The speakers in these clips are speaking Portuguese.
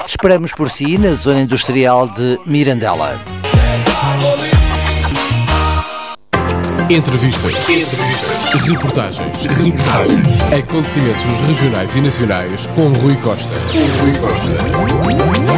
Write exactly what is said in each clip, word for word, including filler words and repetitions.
Esperamos por si na zona industrial de Mirandela. Entrevistas. Entrevistas. Reportagens. Reportagens. Acontecimentos regionais e nacionais com Rui Costa. Com Rui Costa.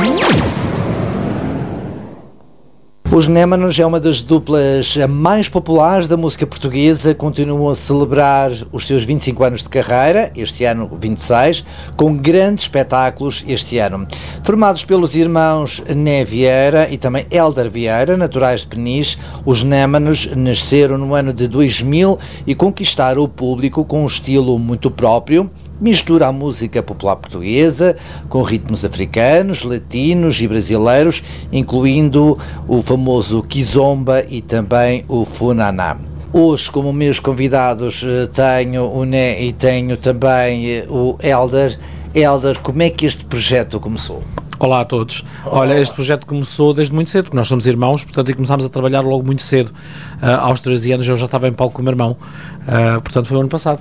Os Némanos é uma das duplas mais populares da música portuguesa, continuam a celebrar os seus vinte e cinco anos de carreira, este ano vinte e seis, com grandes espetáculos este ano. Formados pelos irmãos Né Vieira e também Hélder Vieira, naturais de Peniche, os Némanos nasceram no ano de dois mil e conquistaram o público com um estilo muito próprio. Mistura a música popular portuguesa com ritmos africanos, latinos e brasileiros, incluindo o famoso kizomba e também o funaná. Hoje, como meus convidados, tenho o Né e tenho também o Hélder. Hélder, como é que este projeto começou? Olá a todos. Olha, este projeto começou desde muito cedo, porque nós somos irmãos, portanto, e começámos a trabalhar logo muito cedo. Uh, aos treze anos eu já estava em palco com o meu irmão, uh, portanto foi o ano passado.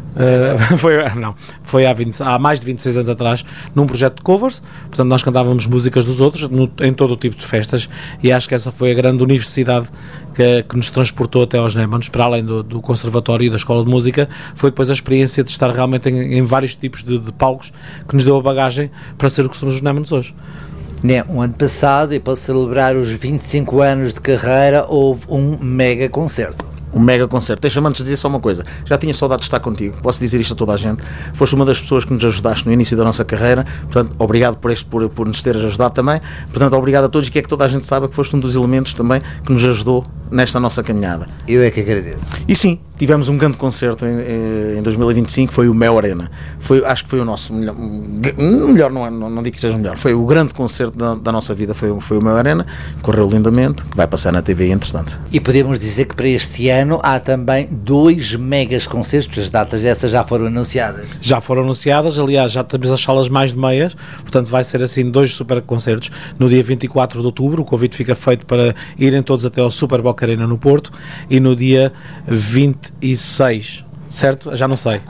Uh, foi, não, foi há, vinte, há mais de vinte e seis anos atrás, num projeto de covers. Portanto, nós cantávamos músicas dos outros no, em todo o tipo de festas, e acho que essa foi a grande universidade que, que nos transportou até aos Némanos, para além do, do conservatório e da escola de música. Foi depois a experiência de estar realmente em, em vários tipos de, de palcos que nos deu a bagagem para ser o que somos os Némanos hoje. Né, um ano passado, e para celebrar os vinte e cinco anos de carreira, houve um mega concerto. Um mega concerto. Deixa-me antes dizer só uma coisa. Já tinha saudade de estar contigo. Posso dizer isto a toda a gente. Foste uma das pessoas que nos ajudaste no início da nossa carreira. Portanto, obrigado por, este, por, por nos teres ajudado também. Portanto, obrigado a todos e que é que toda a gente saiba que foste um dos elementos também que nos ajudou nesta nossa caminhada. Eu é que agradeço. E sim, tivemos um grande concerto em, em dois mil e vinte e cinco, foi o Mel Arena. Foi, acho que foi o nosso melhor, melhor não, é, não, não digo que seja melhor, foi o grande concerto da, da nossa vida, foi, foi o Mel Arena, correu lindamente, que vai passar na T V entretanto. E podemos dizer que para este ano há também dois megas concertos, as datas dessas já foram anunciadas. Já foram anunciadas, aliás, já temos as salas mais de meias, portanto vai ser assim dois super concertos. No dia vinte e quatro de outubro, o convite fica feito para irem todos até ao Super Boca Arena no Porto, e no dia vinte e seis, certo? Já não sei.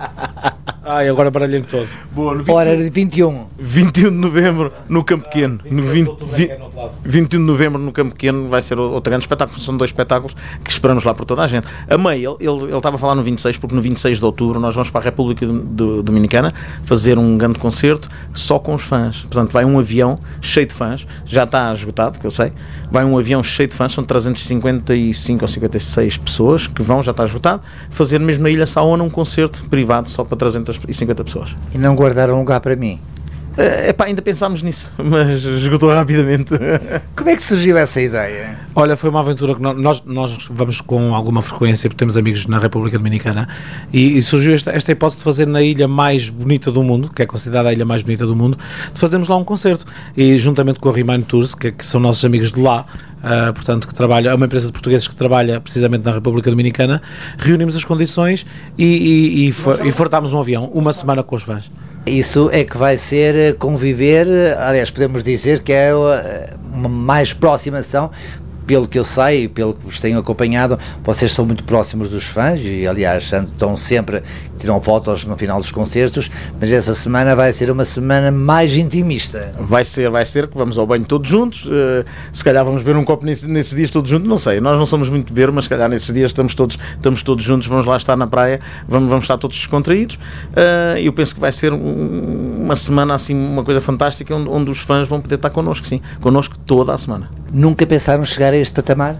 Ai, agora baralhei-me todo. Boa, no Hora de vinte e um. vinte e um de novembro no Campo Pequeno. No vinte, vinte e um de novembro no Campo Pequeno vai ser outro grande espetáculo. São dois espetáculos que esperamos lá por toda a gente. A Mãe, ele, ele, ele estava a falar no vinte e seis, porque no vinte e seis de outubro nós vamos para a República Dominicana fazer um grande concerto só com os fãs. Portanto, vai um avião cheio de fãs, já está esgotado, que eu sei. Vai um avião cheio de fãs, são trezentos e cinquenta e cinco ou cinquenta e seis pessoas que vão, já está esgotado, fazer mesmo na Ilha Saona um concerto privado só para trezentas e cinquenta pessoas. E não guardaram lugar para mim? É pá, ainda pensámos nisso, mas esgotou rapidamente. Como é que surgiu essa ideia? Olha, foi uma aventura que nós, nós vamos com alguma frequência, porque temos amigos na República Dominicana, e, e surgiu esta, esta hipótese de fazer na ilha mais bonita do mundo, que é considerada a ilha mais bonita do mundo, de fazermos lá um concerto. E juntamente com a Remind Tours, que, que são nossos amigos de lá, Uh, portanto, que trabalha, é uma empresa de portugueses que trabalha precisamente na República Dominicana, reunimos as condições e, e, e, for, e fartámos um avião, uma semana com os fãs. Isso é que vai ser conviver, aliás, podemos dizer que é uma mais aproximação. Pelo que eu sei e pelo que vos tenho acompanhado, vocês são muito próximos dos fãs e, aliás, estão sempre, tiram fotos no final dos concertos, mas essa semana vai ser uma semana mais intimista. Vai ser, vai ser, que vamos ao banho todos juntos, uh, se calhar vamos beber um copo nesses, nesses dias todos juntos, não sei, nós não somos muito de beber, mas se calhar nesses dias estamos todos, estamos todos juntos, vamos lá estar na praia, vamos, vamos estar todos descontraídos, uh, e eu penso que vai ser um, uma semana assim, uma coisa fantástica, onde, onde os fãs vão poder estar connosco, sim, connosco toda a semana. Nunca pensaram chegar a este patamar?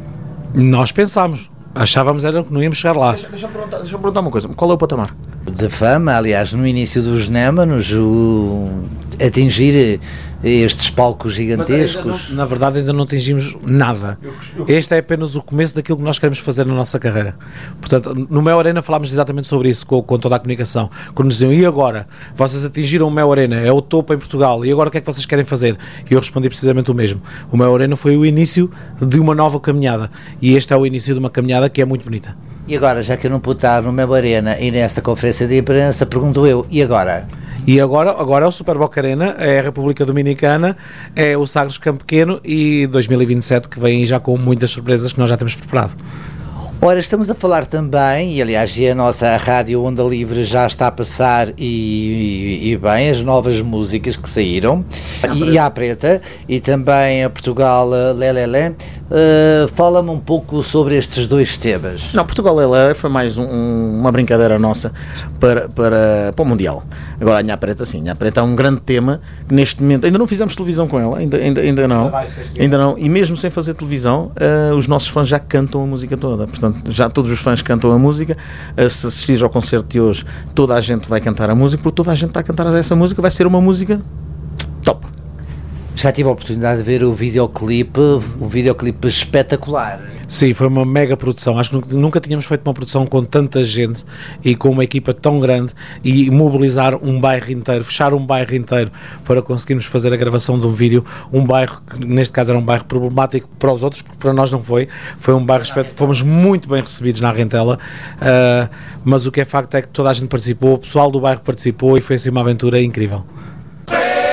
Nós pensámos, achávamos era que não íamos chegar lá. Deixa, deixa, eu perguntar, deixa eu perguntar uma coisa, qual é o patamar? De fama, aliás, no início dos Némanos, o atingir estes palcos gigantescos. Não, na verdade ainda não atingimos nada. Este é apenas o começo daquilo que nós queremos fazer na nossa carreira. Portanto, no Mel Arena falámos exatamente sobre isso com, com toda a comunicação, quando nos diziam, e agora? Vocês atingiram o Mel Arena, é o topo em Portugal, e agora o que é que vocês querem fazer? E eu respondi precisamente o mesmo. O Mel Arena foi o início de uma nova caminhada, e este é o início de uma caminhada que é muito bonita. E agora, já que eu não pude estar no Mel Arena e nesta conferência de imprensa, pergunto eu, e agora? E agora, agora é o Super Boca Arena, é a República Dominicana, é o Sagres Campo Pequeno e dois mil e vinte e sete que vem já com muitas surpresas que nós já temos preparado. Ora, estamos a falar também, e aliás a nossa Rádio Onda Livre já está a passar e, e, e bem, as novas músicas que saíram, e, e à Preta, e também a Portugal Lelele. Uh, fala-me um pouco sobre estes dois temas. Não, Portugal Lelele foi mais um, um, uma brincadeira nossa para, para, para o Mundial. Agora a Nha Preta, sim, a Nha Preta é um grande tema que neste momento, ainda não fizemos televisão com ela, ainda, ainda, ainda não, ainda não, e mesmo sem fazer televisão, uh, os nossos fãs já cantam a música toda, portanto, já todos os fãs cantam a música. Uh, se assistires ao concerto de hoje, toda a gente vai cantar a música, porque toda a gente está a cantar essa música, vai ser uma música top. Já tive a oportunidade de ver o videoclipe, um videoclipe espetacular. Sim, foi uma mega produção. Acho que nunca tínhamos feito uma produção com tanta gente e com uma equipa tão grande e mobilizar um bairro inteiro, fechar um bairro inteiro para conseguirmos fazer a gravação de um vídeo. Um bairro que neste caso era um bairro problemático para os outros, porque para nós não foi. Foi um bairro espetacular. Fomos muito bem recebidos na Rentela, uh, mas o que é facto é que toda a gente participou, o pessoal do bairro participou e foi assim uma aventura incrível.